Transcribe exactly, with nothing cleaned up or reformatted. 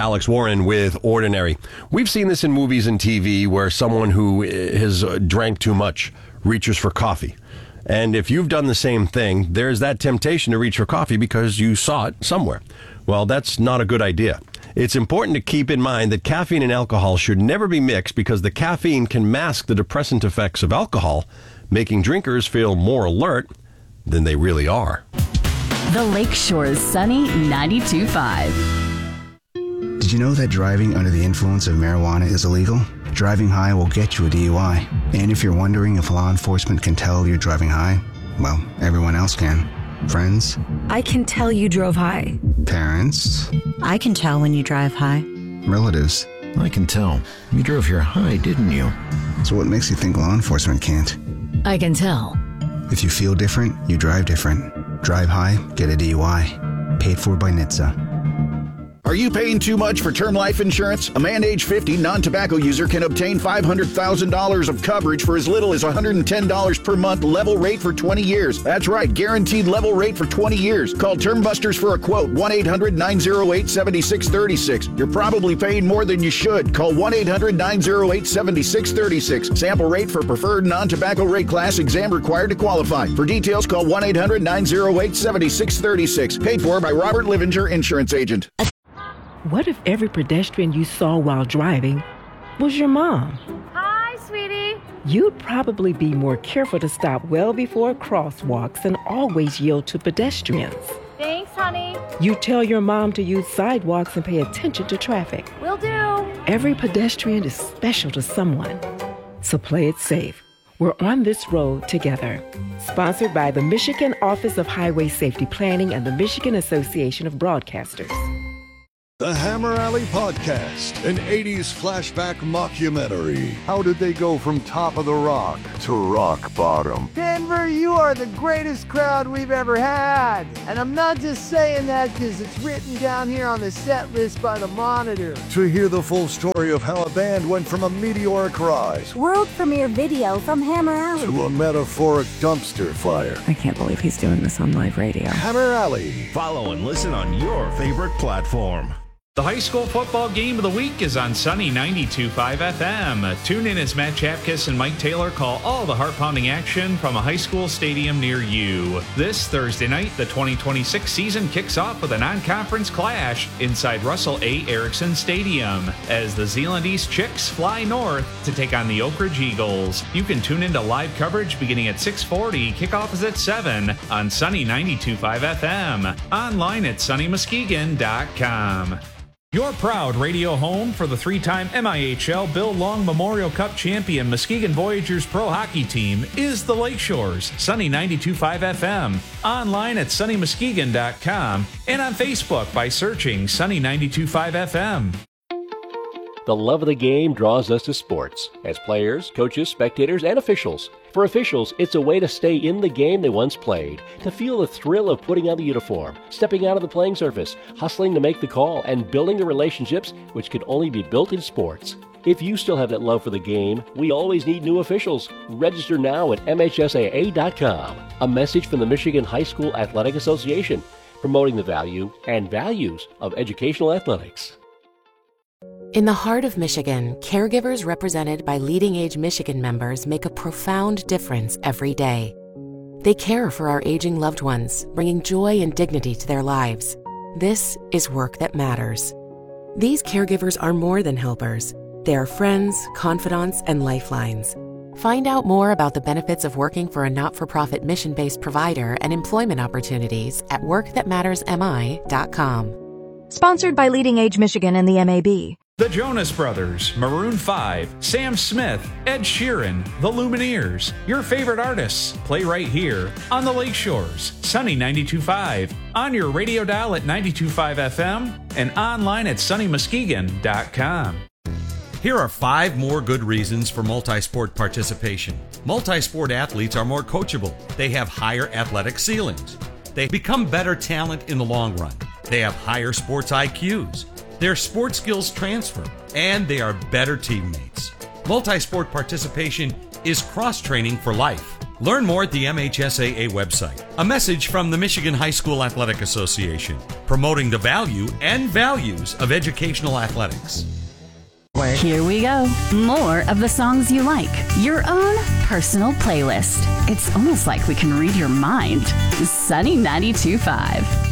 Alex Warren with Ordinary. We've seen this in movies and T V where someone who has drank too much reaches for coffee. And if you've done the same thing, there's that temptation to reach for coffee because you saw it somewhere. Well, that's not a good idea. It's important to keep in mind that caffeine and alcohol should never be mixed because the caffeine can mask the depressant effects of alcohol, making drinkers feel more alert than they really are. The Lakeshore's Sunny ninety-two point five. Did you know that driving under the influence of marijuana is illegal? Driving high will get you a D U I. And if you're wondering if law enforcement can tell you're driving high, well, everyone else can. Friends? I can tell you drove high. Parents? I can tell when you drive high. Relatives? I can tell. You drove here high, didn't you? So what makes you think law enforcement can't? I can tell. If you feel different, you drive different. Drive high, get a D U I. Paid for by N H T S A. Are you paying too much for term life insurance? A man age fifty, non-tobacco user can obtain five hundred thousand dollars of coverage for as little as one hundred ten dollars per month, level rate for twenty years. That's right, guaranteed level rate for twenty years. Call Term Busters for a quote, one eight hundred nine oh eight seven six three six. You're probably paying more than you should. Call one eight hundred nine oh eight seven six three six. Sample rate for preferred non-tobacco rate class, exam required to qualify. For details, call one eight hundred nine oh eight seven six three six. Paid for by Robert Livinger, Insurance Agent. What if every pedestrian you saw while driving was your mom? Hi, sweetie. You'd probably be more careful to stop well before crosswalks and always yield to pedestrians. Thanks, honey. You tell your mom to use sidewalks and pay attention to traffic. Will do. Every pedestrian is special to someone, so play it safe. We're on this road together. Sponsored by the Michigan Office of Highway Safety Planning and the Michigan Association of Broadcasters. The Hammer Alley Podcast, an eighties flashback mockumentary. How did they go from top of the rock to rock bottom? Denver, you are the greatest crowd we've ever had. And I'm not just saying that because it's written down here on the set list by the Monitor. To hear the full story of how a band went from a meteoric rise, world premiere video from Hammer Alley, to a metaphoric dumpster fire. I can't believe he's doing this on live radio. Hammer Alley. Follow and listen on your favorite platform. The high school football game of the week is on Sunny ninety-two point five F M. Tune in as Matt Chapkus and Mike Taylor call all the heart-pounding action from a high school stadium near you. This Thursday night, the twenty twenty-six season kicks off with a non-conference clash inside Russell A. Erickson Stadium as the Zeeland East Chicks fly north to take on the Oak Ridge Eagles. You can tune into live coverage beginning at six forty. Kickoff is at seven on Sunny ninety-two point five F M. Online at sunny muskegon dot com. Your proud radio home for the three-time M I H L Bill Long Memorial Cup champion Muskegon Voyagers pro hockey team is the Lakeshores, Sunny ninety-two point five F M, online at sunny muskegon dot com, and on Facebook by searching Sunny ninety-two point five F M. The love of the game draws us to sports, as players, coaches, spectators, and officials. For officials, it's a way to stay in the game they once played, to feel the thrill of putting on the uniform, stepping out of the playing surface, hustling to make the call, and building the relationships which can only be built in sports. If you still have that love for the game, we always need new officials. Register now at M H S A A dot com. A message from the Michigan High School Athletic Association, promoting the value and values of educational athletics. In the heart of Michigan, caregivers represented by Leading Age Michigan members make a profound difference every day. They care for our aging loved ones, bringing joy and dignity to their lives. This is work that matters. These caregivers are more than helpers. They are friends, confidants, and lifelines. Find out more about the benefits of working for a not-for-profit mission-based provider and employment opportunities at work that matters M I dot com. Sponsored by Leading Age Michigan and the M A B. The Jonas Brothers, Maroon five, Sam Smith, Ed Sheeran, The Lumineers, your favorite artists play right here on the Lakeshores, Sunny ninety-two point five, on your radio dial at ninety-two point five F M, and online at sunny muskegon dot com. Here are five more good reasons for multi-sport participation. Multi-sport athletes are more coachable. They have higher athletic ceilings. They become better talent in the long run. They have higher sports I Qs. Their sport skills transfer, and they are better teammates. Multi-sport participation is cross-training for life. Learn more at the M H S A A website. A message from the Michigan High School Athletic Association, promoting the value and values of educational athletics. Here we go. More of the songs you like. Your own personal playlist. It's almost like we can read your mind. Sunny ninety-two point five.